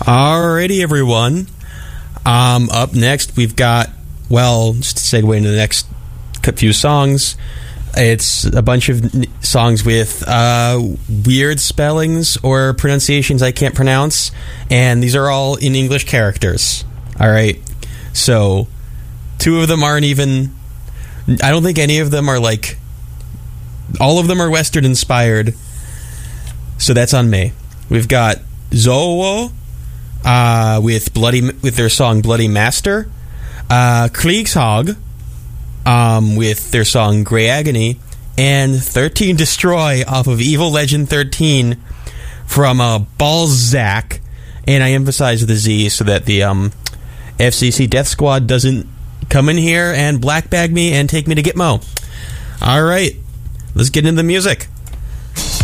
Alrighty, everyone. Up next, we've got, just to segue into the next few songs, it's a bunch of songs with weird spellings or pronunciations I can't pronounce, and these are all in English characters. Alright, so two of them aren't even... I don't think any of them are like... All of them are Western inspired, so that's on me. We've got Zoo with their song Bloody Master, Kriegshog with their song Grey Agony, and 13 Destroy off of Evil Legend 13 from Balzac, and I emphasize the Z so that the FCC Death Squad doesn't come in here and black bag me and take me to Gitmo. Alright, let's get into the music.